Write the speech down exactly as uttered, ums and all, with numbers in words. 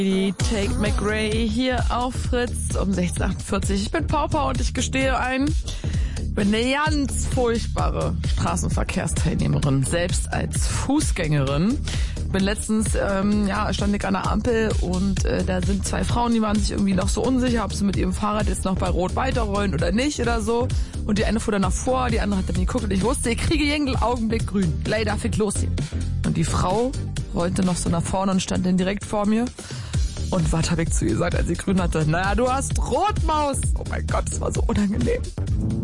Die Take McRae hier auf Fritz um sechzehn Uhr achtundvierzig. Ich bin Paupa und ich gestehe ein, ich bin eine ganz furchtbare Straßenverkehrsteilnehmerin, selbst als Fußgängerin. Ich bin letztens, ähm, ja, stand ich an der Ampel und äh, da sind zwei Frauen, die waren sich irgendwie noch so unsicher, ob sie mit ihrem Fahrrad jetzt noch bei Rot weiterrollen oder nicht oder so. Und die eine fuhr dann nach vor, die andere hat dann geguckt und ich wusste, ich kriege jeden Augenblick grün. Gleich darf ich losgehen. Und die Frau rollte noch so nach vorne und stand dann direkt vor mir. Und was habe ich zu ihr gesagt, als sie grün hatte? Naja, du hast Rotmaus. Oh mein Gott, das war so unangenehm.